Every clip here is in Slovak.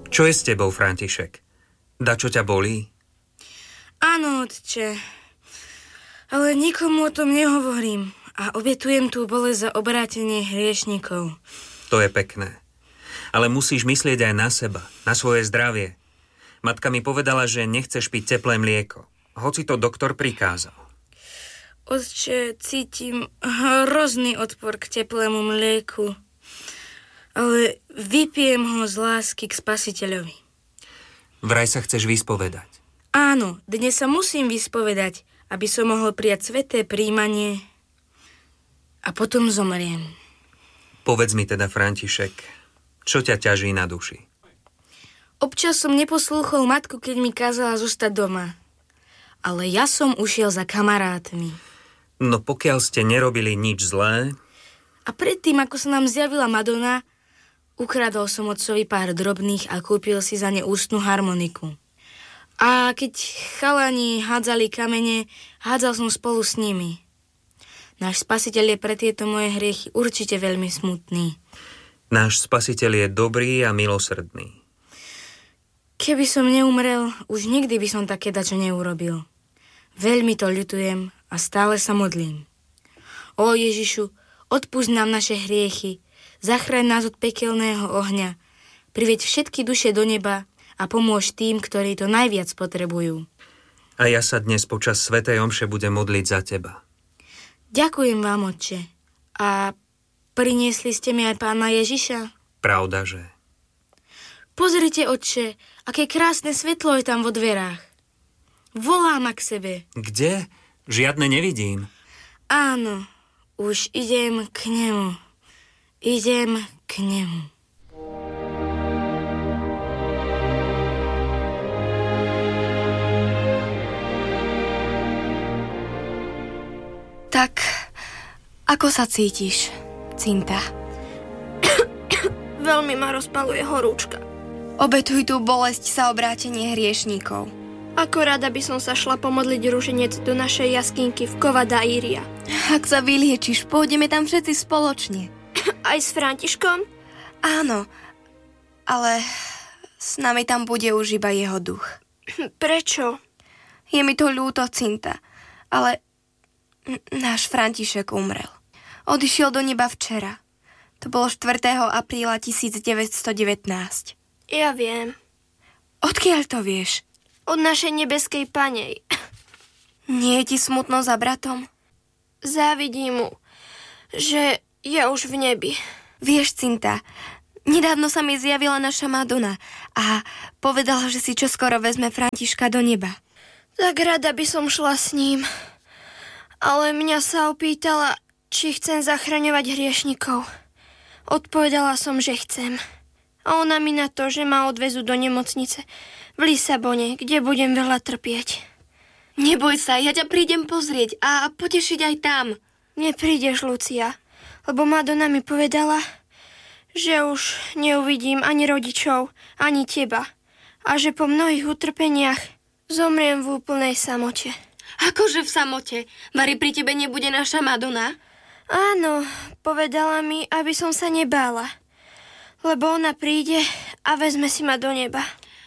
Čo je s tebou, František? Dačo ťa bolí? Áno, otče. Ale nikomu o tom nehovorím a obetujem tú bolesť za obrátenie hriešnikov. To je pekné. Ale musíš myslieť aj na seba, na svoje zdravie. Matka mi povedala, že nechceš piť teplé mlieko, hoci to doktor prikázal. Otče, cítim hrozný odpor k teplému mlieku, ale vypijem ho z lásky k Spasiteľovi. Vraj sa chceš vyspovedať. Áno, dnes sa musím vyspovedať, aby som mohol prijať sväté príjmanie a potom zomriem. Povedz mi teda, František, čo ťa ťaží na duši? Občas som neposlúchol matku, keď mi kázala zostať doma. Ale ja som ušiel za kamarátmi. No pokiaľ ste nerobili nič zlé... A predtým, ako sa nám zjavila Madonna, ukradol som otcovi pár drobných a kúpil si za ne ústnu harmoniku. A keď chalani hádzali kamene, hádzal som spolu s nimi. Náš Spasiteľ je pre tieto moje hriechy určite veľmi smutný. Náš Spasiteľ je dobrý a milosrdný. Keby som neumrel, už nikdy by som také dačo neurobil. Veľmi to ľutujem a stále sa modlím. Ó Ježišu, odpusť nám naše hriechy, zachráň nás od pekelného ohňa, priveď všetky duše do neba a pomôž tým, ktorí to najviac potrebujú. A ja sa dnes počas svätej omše budem modliť za teba. Ďakujem vám, otče. A priniesli ste mi aj pána Ježiša? Pravda, že? Pozrite, otče, aké krásne svetlo je tam vo dverách. Volá ma k sebe. Kde? Žiadne nevidím. Áno, už idem k nemu. Idem k nemu. Tak, ako sa cítiš, Cinta? Veľmi ma rozpaluje horúčka. Obetuj tú bolesť za obrátenie hriešníkov. Ako rada by som sa šla pomodliť ruženec do našej jaskinky v Cova Iria. Ak sa vyliečiš, pôjdeme tam všetci spoločne. Aj s Františkom? Áno, ale s nami tam bude už iba jeho duch. Prečo? Je mi to ľúto, Cinta, ale náš František umrel. Odišiel do neba včera. To bolo 4. apríla 1919. Ja viem. Odkiaľ to vieš? Od našej nebeskej Panej. Nie je ti smutno za bratom? Závidím mu, že je už v nebi. Vieš, Cinta, nedávno sa mi zjavila naša Madonna a povedala, že si čoskoro vezme Františka do neba. Tak rada by som šla s ním. Ale mňa sa opýtala, či chcem zachraňovať hriešnikov. Odpovedala som, že chcem. A ona mi na to, že ma odvezú do nemocnice v Lisabone, kde budem veľa trpieť. Neboj sa, ja ťa prídem pozrieť a potešiť aj tam. Neprídeš, Lucia, lebo Madonna mi povedala, že už neuvidím ani rodičov, ani teba a že po mnohých utrpeniach zomriem v úplnej samote. Akože v samote? Vari pri tebe nebude naša Madonna? Áno, povedala mi, aby som sa nebála, lebo ona príde a vezme si ma do neba.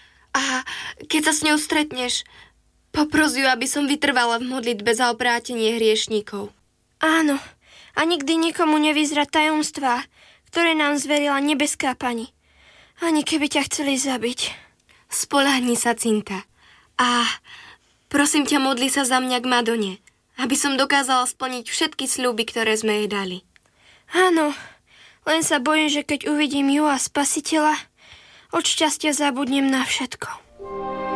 A keď sa s ňou stretneš, popros ju, aby som vytrvala v modlitbe za obrátenie hriešníkov. Áno, a nikdy nikomu nevyzrať tajomstvá, ktoré nám zverila nebeská Pani. Ani keby ťa chceli zabiť. Spoľahni sa, Cinta. A prosím ťa, modli sa za mňa k Madone, aby som dokázala splniť všetky sľuby, ktoré sme jej dali. Áno, len sa bojím, že keď uvidím ju a Spasiteľa, od šťastia zabudnem na všetko.